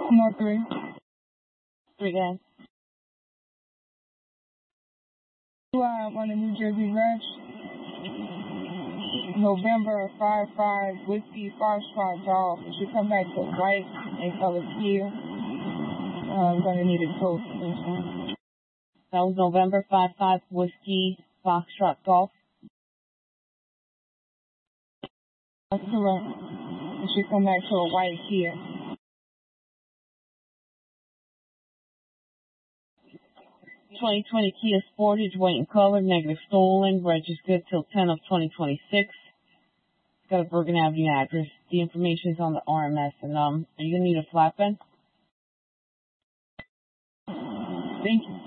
No, three. Again. On the New Jersey Rush, November 5-5 Whiskey Foxtrot Golf. It should come back to white and color here. I'm going to need a code for this one. That was November 5-5 Whiskey Foxtrot Golf. That's correct. It should come back to a white here. (2020) Kia Sportage, white in color, negative stolen, registered good till 10 of 2026. Got a Bergen Avenue address. The information is on the RMS. And are you gonna need a flat pen? Thank you.